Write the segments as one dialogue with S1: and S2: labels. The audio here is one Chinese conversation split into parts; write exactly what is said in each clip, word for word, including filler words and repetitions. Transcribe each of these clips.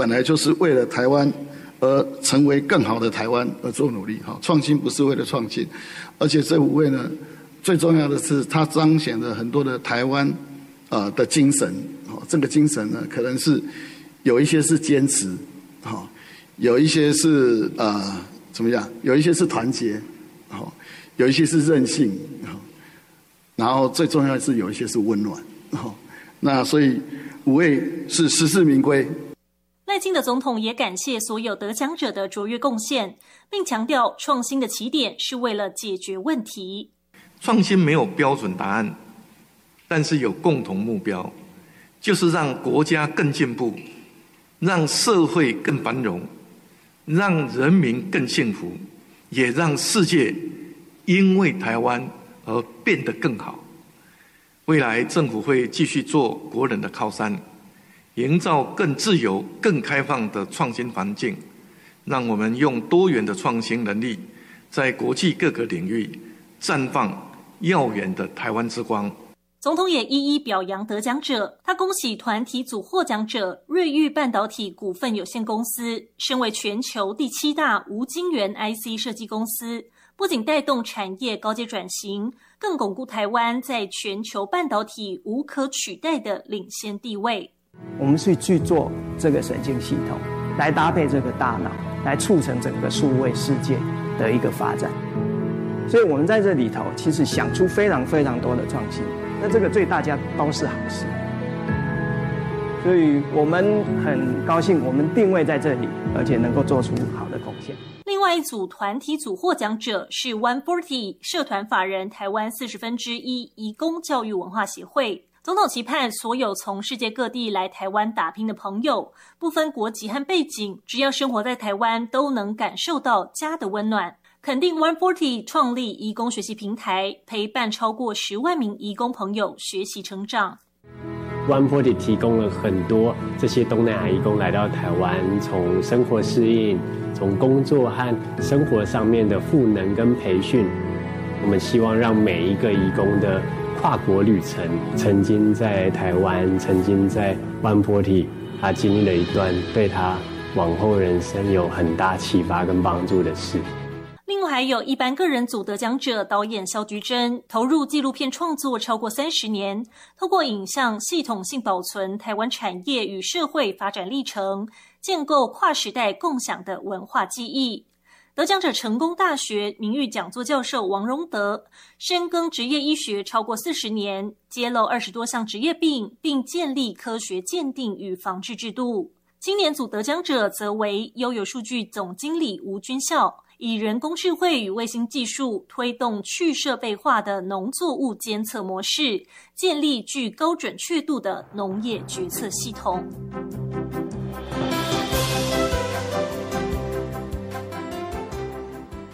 S1: 本来就是为了台湾而成为更好的台湾而做努力。创新不是为了创新，而且这五位呢，最重要的是它彰显了很多的台湾呃的精神。这个精神呢，可能是有一些是坚持，有一些是呃怎么样，有一些是团结，有一些是韧性，然后最重要的是有一些是温暖。那所以五位是实至名归。
S2: 赖清德总统也感谢所有得奖者的卓越贡献，并强调创新的起点是为了解决问题。
S3: 创新没有标准答案，但是有共同目标，就是让国家更进步，让社会更繁荣，让人民更幸福，也让世界因为台湾而变得更好。未来政府会继续做国人的靠山，营造更自由、更开放的创新环境，让我们用多元的创新能力，在国际各个领域绽放耀眼的台湾之光。
S2: 总统也一一表扬得奖者，他恭喜团体组获奖者瑞昱半导体股份有限公司，身为全球第七大无晶圆 I C 设计公司，不仅带动产业高阶转型，更巩固台湾在全球半导体无可取代的领先地位。
S4: 我们是去做这个神经系统，来搭配这个大脑，来促成整个数位世界的一个发展。所以我们在这里头其实想出非常非常多的创新，那这个对大家都是好事。所以我们很高兴我们定位在这里，而且能够做出好的贡献。
S2: 另外一组团体组获奖者是一百四十社团法人台湾四十分之一移工教育文化协会。总统期盼所有从世界各地来台湾打拼的朋友，不分国籍和背景，只要生活在台湾都能感受到家的温暖。肯定一百四十创立移工学习平台，陪伴超过十万名移工朋友学习成长。
S5: 一百四十提供了很多这些东南亚移工来到台湾，从生活适应，从工作和生活上面的赋能跟培训。我们希望让每一个移工的跨国旅程，曾经在台湾，曾经在一百四十，他经历了一段对他往后人生有很大启发跟帮助的事。
S2: 另外还有一般个人组得奖者导演萧菊珍，投入纪录片创作超过三十年，透过影像系统性保存台湾产业与社会发展历程，建构跨时代共享的文化记忆。得奖者成功大学名誉讲座教授王荣德，深耕职业医学超过四十年，揭露二十多项职业病，并建立科学鉴定与防治制度。今年组得奖者则为悠游数据总经理吴君孝，以人工智慧与卫星技术推动去设备化的农作物监测模式，建立具高准确度的农业决策系统。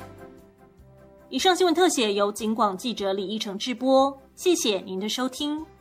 S2: 以上新闻特写由警广记者李义成制播，谢谢您的收听。